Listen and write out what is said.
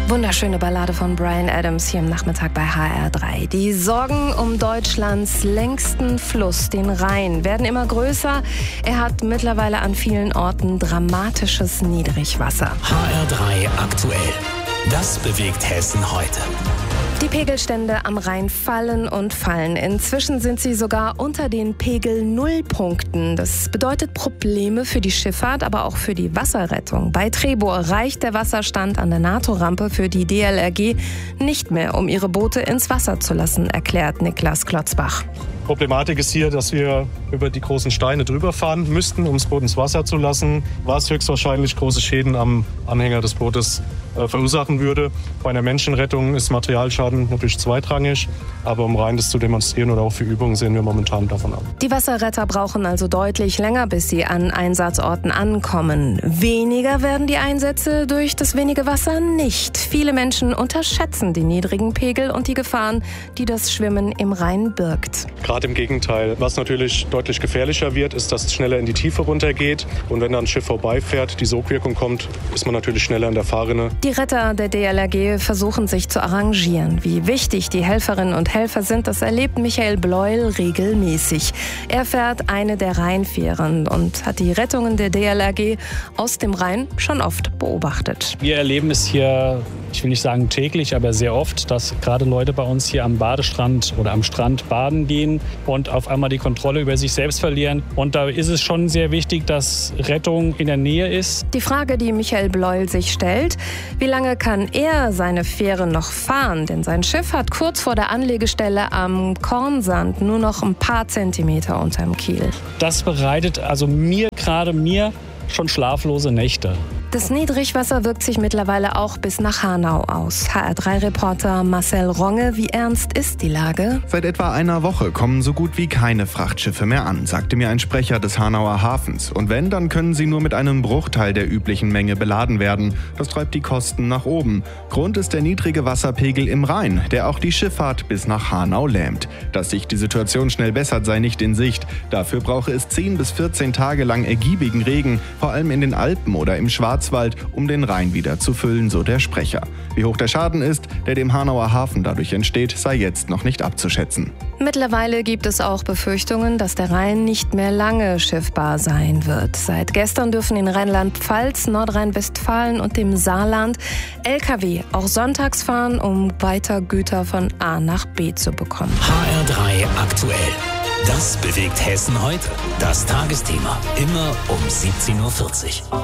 Wunderschöne Ballade von Bryan Adams hier am Nachmittag bei HR3. Die Sorgen um Deutschlands längsten Fluss, den Rhein, werden immer größer. Er hat mittlerweile an vielen Orten dramatisches Niedrigwasser. HR3 aktuell. Das bewegt Hessen heute. Die Pegelstände am Rhein fallen und fallen. Inzwischen sind sie sogar unter den Pegel-Null-Punkten. Das bedeutet Probleme für die Schifffahrt, aber auch für die Wasserrettung. Bei Trebor reicht der Wasserstand an der NATO-Rampe für die DLRG nicht mehr, um ihre Boote ins Wasser zu lassen, erklärt Niklas Klotzbach. Problematik ist hier, dass wir über die großen Steine drüber fahren müssten, um das Boot ins Wasser zu lassen, was höchstwahrscheinlich große Schäden am Anhänger des Bootes verursachen würde. Bei einer Menschenrettung ist Materialschaden natürlich zweitrangig, aber um rein das zu demonstrieren oder auch für Übungen sehen wir momentan davon ab. Die Wasserretter brauchen also deutlich länger, bis sie an Einsatzorten ankommen. Weniger werden die Einsätze durch das wenige Wasser nicht. Viele Menschen unterschätzen die niedrigen Pegel und die Gefahren, die das Schwimmen im Rhein birgt. Gerade im Gegenteil. Was natürlich deutlich gefährlicher wird, ist, dass es schneller in die Tiefe runtergeht. Und wenn dann ein Schiff vorbeifährt, die Sogwirkung kommt, ist man natürlich schneller in der Fahrrinne. Die Retter der DLRG versuchen sich zu arrangieren. Wie wichtig die Helferinnen und Helfer sind, das erlebt Michael Bleuel regelmäßig. Er fährt eine der Rheinfähren und hat die Rettungen der DLRG aus dem Rhein schon oft beobachtet. Wir erleben es hier, ich will nicht sagen täglich, aber sehr oft, dass gerade Leute bei uns hier am Badestrand oder am Strand baden gehen und auf einmal die Kontrolle über sich selbst verlieren. Und da ist es schon sehr wichtig, dass Rettung in der Nähe ist. Die Frage, die Michael Bleuel sich stellt: Wie lange kann er seine Fähre noch fahren? Denn sein Schiff hat kurz vor der Anlegestelle am Kornsand nur noch ein paar Zentimeter unterm Kiel. Das bereitet also mir schon schlaflose Nächte. Das Niedrigwasser wirkt sich mittlerweile auch bis nach Hanau aus. HR3-Reporter Marcel Ronge, wie ernst ist die Lage? Seit etwa einer Woche kommen so gut wie keine Frachtschiffe mehr an, sagte mir ein Sprecher des Hanauer Hafens. Und wenn, dann können sie nur mit einem Bruchteil der üblichen Menge beladen werden. Das treibt die Kosten nach oben. Grund ist der niedrige Wasserpegel im Rhein, der auch die Schifffahrt bis nach Hanau lähmt. Dass sich die Situation schnell bessert, sei nicht in Sicht. Dafür brauche es 10 bis 14 Tage lang ergiebigen Regen, vor allem in den Alpen oder im Schwarzwald, um den Rhein wieder zu füllen, so der Sprecher. Wie hoch der Schaden ist, der dem Hanauer Hafen dadurch entsteht, sei jetzt noch nicht abzuschätzen. Mittlerweile gibt es auch Befürchtungen, dass der Rhein nicht mehr lange schiffbar sein wird. Seit gestern dürfen in Rheinland-Pfalz, Nordrhein-Westfalen und dem Saarland Lkw auch sonntags fahren, um weiter Güter von A nach B zu bekommen. HR3 aktuell. Das bewegt Hessen heute. Das Tagesthema. Immer um 17:40 Uhr.